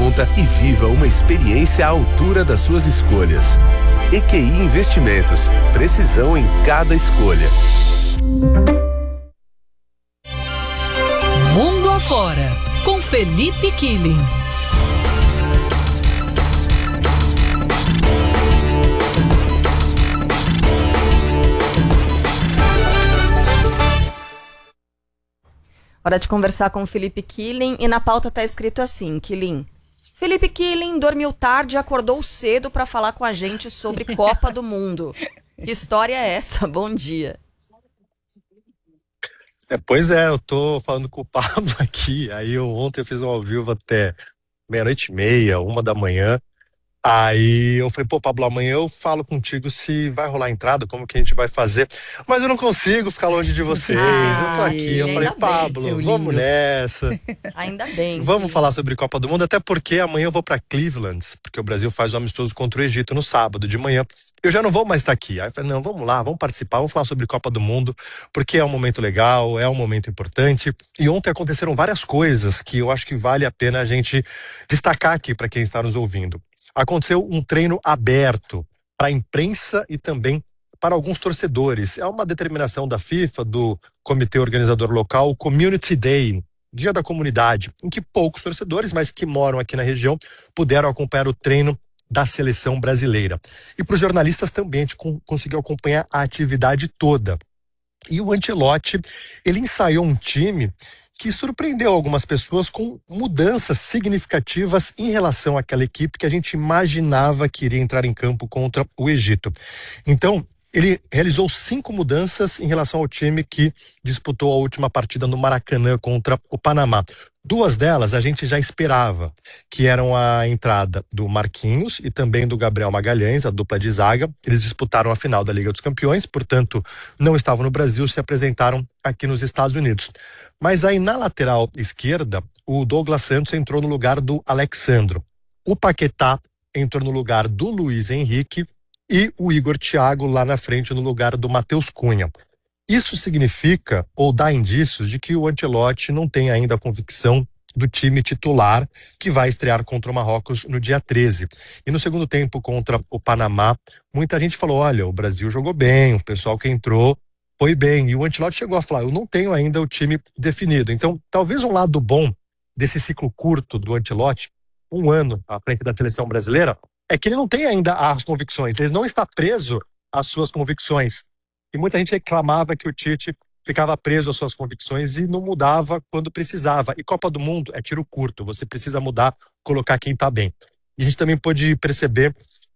conta e viva uma experiência à altura das suas escolhas. EQI Investimentos. Precisão em cada escolha. Mundo Afora, com Felipe Killing. Hora de conversar com o Felipe Killing e na pauta tá escrito assim, Killing. Felipe Killing dormiu tarde e acordou cedo para falar com a gente sobre Copa do Mundo. Que história é essa? Bom dia. Pois é, eu tô falando com o Pablo aqui, ontem eu fiz um ao vivo até 00:30, 1h. Aí eu falei, Pablo, amanhã eu falo contigo se vai rolar a entrada, como que a gente vai fazer. Mas eu não consigo ficar longe de vocês, eu tô aqui. Eu falei, Pablo, vamos nessa. Ainda bem. Vamos falar sobre Copa do Mundo, até porque amanhã eu vou pra Cleveland, porque o Brasil faz um amistoso contra o Egito no sábado de manhã. Eu já não vou mais estar aqui. Aí eu falei, não, vamos lá, vamos participar, vamos falar sobre Copa do Mundo, porque é um momento legal, é um momento importante. E ontem aconteceram várias coisas que eu acho que vale a pena a gente destacar aqui para quem está nos ouvindo. Aconteceu um treino aberto para a imprensa e também para alguns torcedores. É uma determinação da FIFA, do comitê organizador local, Community Day, Dia da Comunidade, em que poucos torcedores, mas que moram aqui na região, puderam acompanhar o treino da seleção brasileira. E para os jornalistas também, a gente conseguiu acompanhar a atividade toda. E o Ancelotti, ele ensaiou um time que surpreendeu algumas pessoas com mudanças significativas em relação àquela equipe que a gente imaginava que iria entrar em campo contra o Egito. Então, ele realizou 5 mudanças em relação ao time que disputou a última partida no Maracanã contra o Panamá. 2 delas a gente já esperava, que eram a entrada do Marquinhos e também do Gabriel Magalhães, a dupla de zaga. Eles disputaram a final da Liga dos Campeões, portanto não estavam no Brasil, se apresentaram aqui nos Estados Unidos. Mas aí na lateral esquerda, o Douglas Santos entrou no lugar do Alexandro. O Paquetá entrou no lugar do Luiz Henrique e o Igor Thiago lá na frente no lugar do Matheus Cunha. Isso significa, ou dá indícios, de que o Ancelotti não tem ainda a convicção do time titular que vai estrear contra o Marrocos no dia 13. E no segundo tempo contra o Panamá, muita gente falou, olha, o Brasil jogou bem, o pessoal que entrou foi bem. E o Ancelotti chegou a falar, eu não tenho ainda o time definido. Então, talvez um lado bom desse ciclo curto do Ancelotti, 1 ano à frente da seleção brasileira, é que ele não tem ainda as convicções, ele não está preso às suas convicções. E muita gente reclamava que o Tite ficava preso às suas convicções e não mudava quando precisava. E Copa do Mundo é tiro curto, você precisa mudar, colocar quem está bem. E a gente também pôde perceber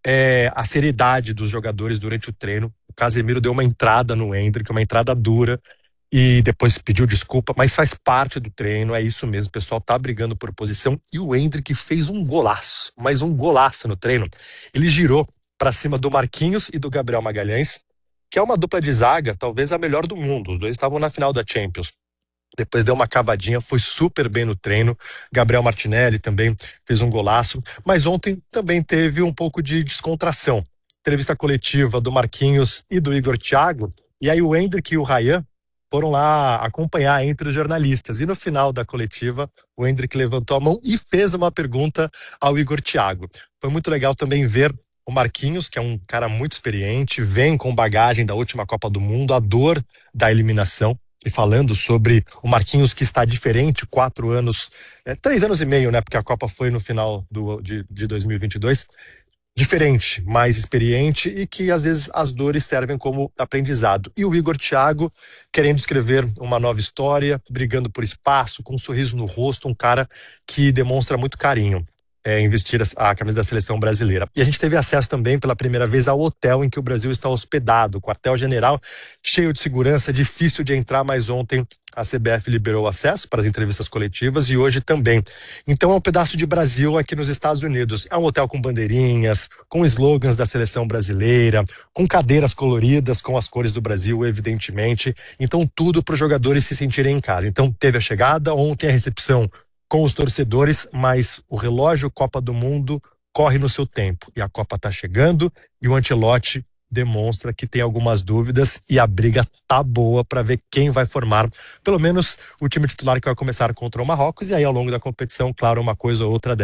a seriedade dos jogadores durante o treino. O Casemiro deu uma entrada no Endrick, uma entrada dura, e depois pediu desculpa, mas faz parte do treino, é isso mesmo, o pessoal tá brigando por posição. E o Endrick fez um golaço, mas um golaço no treino. Ele girou para cima do Marquinhos e do Gabriel Magalhães, que é uma dupla de zaga, talvez a melhor do mundo. Os dois estavam na final da Champions. Depois deu uma cavadinha, foi super bem no treino. Gabriel Martinelli também fez um golaço, mas ontem também teve um pouco de descontração. Entrevista coletiva do Marquinhos e do Igor Thiago, e aí o Endrick e o Ryan foram lá acompanhar entre os jornalistas. E no final da coletiva, o Endrick levantou a mão e fez uma pergunta ao Igor Thiago. Foi muito legal também ver o Marquinhos, que é um cara muito experiente, vem com bagagem da última Copa do Mundo, a dor da eliminação, e falando sobre o Marquinhos que está diferente, 4 anos, 3 anos e meio, né, porque a Copa foi no final de 2022, diferente, mais experiente e que às vezes as dores servem como aprendizado. E o Igor Thiago querendo escrever uma nova história, brigando por espaço, com um sorriso no rosto, um cara que demonstra muito carinho em vestir a camisa da seleção brasileira. E a gente teve acesso também pela primeira vez ao hotel em que o Brasil está hospedado, quartel-general, cheio de segurança, difícil de entrar, mas ontem a CBF liberou acesso para as entrevistas coletivas e hoje também. Então é um pedaço de Brasil aqui nos Estados Unidos. É um hotel com bandeirinhas, com slogans da seleção brasileira, com cadeiras coloridas com as cores do Brasil, evidentemente. Então tudo para os jogadores se sentirem em casa. Então teve a chegada, ontem a recepção com os torcedores, mas o relógio Copa do Mundo corre no seu tempo. E a Copa está chegando e o Ancelotti demonstra que tem algumas dúvidas e a briga tá boa para ver quem vai formar, pelo menos o time titular que vai começar contra o Marrocos, e aí ao longo da competição, claro, uma coisa ou outra